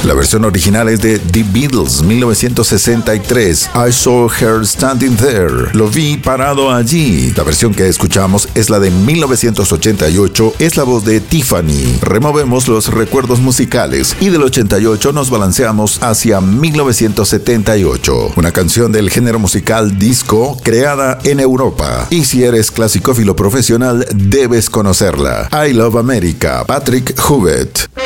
La versión original es de The Beatles, 1963. I saw her standing there. Lo vi parado allí. La versión que escuchamos es la de 1988. Es la voz de Tiffany. Removemos los recuerdos musicales y del 88 nos balanceamos hacia 1978. Una canción del género musical disco creada en Europa. Y si eres clasicófilo profesional, debes conocerla. I Love America, Patrick Hubbard.